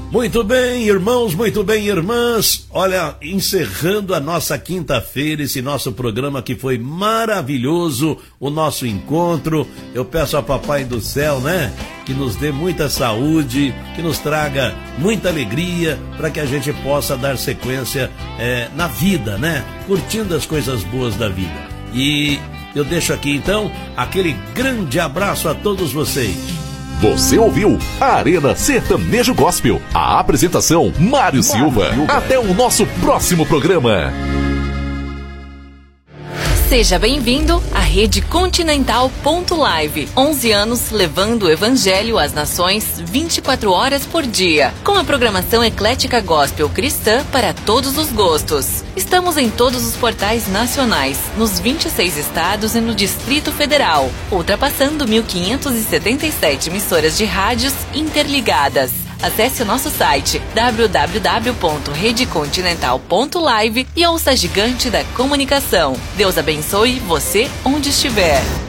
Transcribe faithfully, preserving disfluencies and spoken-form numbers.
Muito bem, irmãos, muito bem, irmãs. Olha, encerrando a nossa quinta-feira, esse nosso programa que foi maravilhoso, o nosso encontro. Eu peço a Papai do Céu, né, que nos dê muita saúde, que nos traga muita alegria, para que a gente possa dar sequência é, na vida, né, curtindo as coisas boas da vida. E eu deixo aqui, então, aquele grande abraço a todos vocês. Você ouviu a Arena Sertanejo Gospel. A apresentação, Mário Silva. Até o nosso próximo programa. Seja bem-vindo à Rede Continental ponto live. onze anos levando o Evangelho às nações vinte e quatro horas por dia. Com a programação eclética gospel cristã para todos os gostos. Estamos em todos os portais nacionais, nos vinte e seis estados e no Distrito Federal, ultrapassando mil quinhentas e setenta e sete emissoras de rádios interligadas. Acesse o nosso site w w w ponto rede continental ponto live e ouça a gigante da comunicação. Deus abençoe você onde estiver.